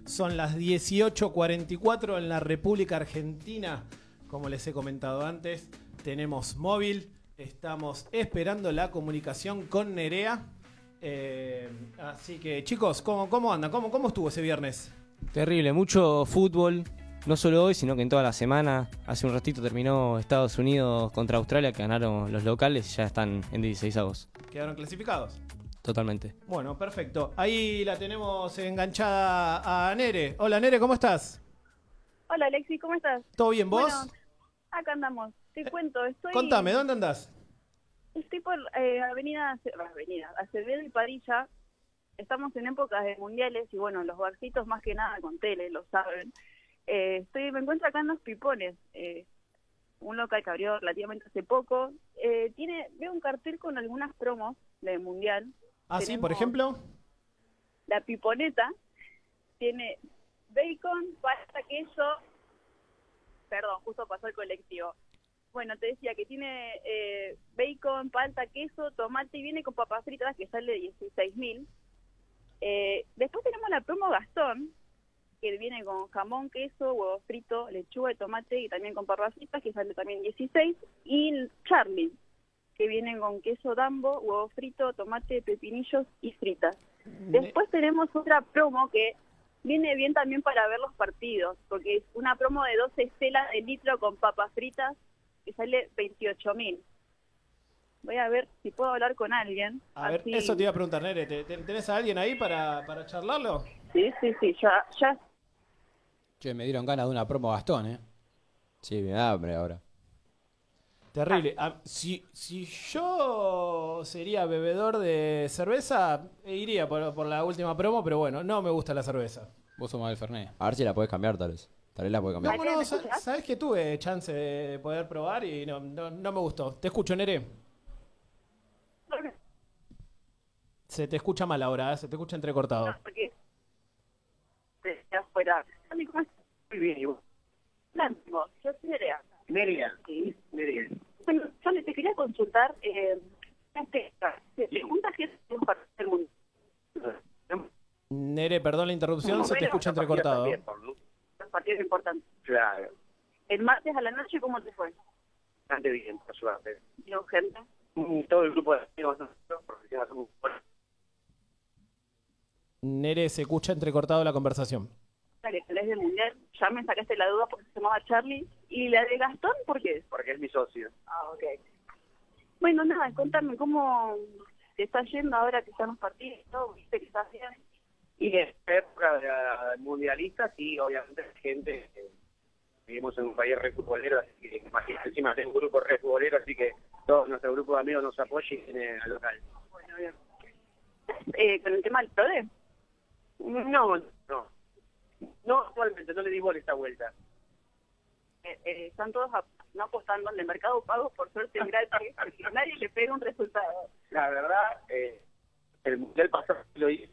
Son las 18:44 en la República Argentina. Como les he comentado antes, tenemos móvil. Estamos esperando la comunicación con Nerea. Así que, chicos, ¿cómo andan? ¿Cómo estuvo ese viernes? Terrible, mucho fútbol. No solo hoy, sino que en toda la semana. Hace un ratito terminó Estados Unidos contra Australia, que ganaron los locales y ya están en 16avos. ¿Quedaron clasificados? Totalmente. Bueno, perfecto. Ahí la tenemos enganchada a Nere. Hola, Nere, ¿cómo estás? Hola, Alexis, ¿cómo estás? ¿Todo bien, vos? Bueno, acá andamos. Te cuento, Contame, ¿dónde andás? Estoy por Avenida Acevedo y Padilla. Estamos en épocas de mundiales y bueno, los barcitos más que nada con tele, lo saben. Me encuentro acá en Los Pipones, un local que abrió relativamente hace poco. Veo un cartel con algunas promos de mundial. Ah, sí, por ejemplo. La Piponeta tiene bacon, pasta, queso. Perdón, justo pasó el colectivo. Bueno, te decía que tiene bacon, palta, queso, tomate y viene con papas fritas que sale de 16.000. Después tenemos la promo Gastón, que viene con jamón, queso, huevo frito, lechuga y tomate y también con papas fritas que sale también 16. Y Charlie, que vienen con queso Dambo, huevo frito, tomate, pepinillos y fritas. Después tenemos otra promo que viene bien también para ver los partidos, porque es una promo de 12 estelas de litro con papas fritas que sale 28.000. Voy a ver si puedo hablar con alguien. A ver, eso te iba a preguntar, Nere. ¿Tenés a alguien ahí para charlarlo? Sí, ya. Che, me dieron ganas de una promo Gastón, ¿eh? Sí, me da hambre ahora. Terrible. Si yo sería bebedor de cerveza, iría por la última promo, pero bueno, no me gusta la cerveza. Vos sos más del Fernet. A ver si la podés cambiar, tal vez. Tal vez la podés cambiar. No, sabes que tuve chance de poder probar y no me gustó. Te escucho, Nere. Se te escucha mal ahora, se te escucha entrecortado. Porque afuera. Muy bien, ¿y vos? Yo soy Nerea. Nerea. Sí. Nerea. Bueno, yo te quería consultar. ¿Se junta gente en un partido del mundo? Nere, perdón la interrupción, se te escucha entrecortado. Los partidos importantes. Claro. El martes a la noche, ¿cómo te fue? Bastante bien, por suerte. ¿Vieron gente? Todo el grupo de amigos nosotros, profesionales, somos Nere, se escucha entrecortado la conversación. Que es del mundial, ya me sacaste la duda porque se llamaba Charlie. ¿Y la de Gastón por qué es? porque es mi socio. Ah, ok. Bueno, nada, contame cómo te está yendo ahora que están los partidos, todo, viste que estás bien. Y en época de mundialistas, sí, obviamente gente, vivimos en un país re futbolero, así que imagínate, encima tengo un grupo re futbolero, así que todo nuestro grupo de amigos nos apoya y viene al local. Bueno, bien. ¿Con el tema del PRODE? No, actualmente, no le di bola esta vuelta. Están todos no apostando en el mercado pago, por suerte gratis, porque nadie le pega un resultado. La verdad, el mundial pasado lo hice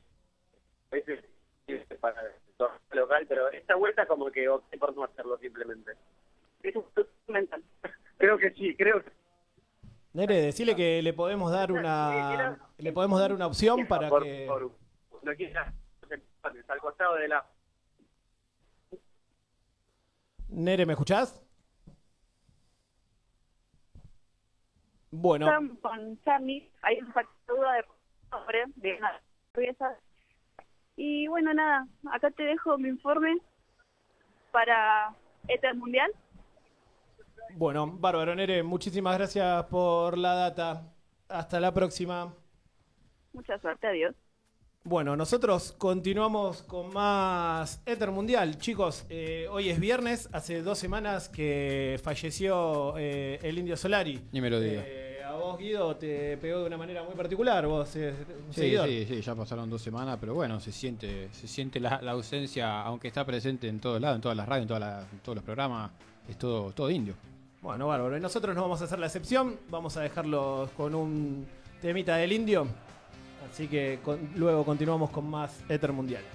para el torneo local, pero esta vuelta como que opté por no hacerlo simplemente. Eso es mental. Creo que sí, Nere, decile que le podemos dar una opción para que... no quieras, al costado de la... Nere, ¿me escuchás? Bueno. Están con Charlie, hay una factura de nombre de una pieza. Y bueno, nada, acá te dejo mi informe para este mundial. Bueno, bárbaro, Nere, muchísimas gracias por la data. Hasta la próxima. Mucha suerte, adiós. Bueno, nosotros continuamos con más Éter Mundial. Chicos, hoy es viernes, hace 2 semanas que falleció el Indio Solari. Ni me lo diga. A vos, Guido, te pegó de una manera muy particular, vos, un seguidor. Sí, ya pasaron 2 semanas, pero bueno, se siente la ausencia, aunque está presente en todos lados, en todas las radios, en todos los programas, es todo indio. Bueno, bárbaro. Y nosotros no vamos a hacer la excepción, vamos a dejarlos con un temita del Indio. Así que luego continuamos con más Éter Mundial.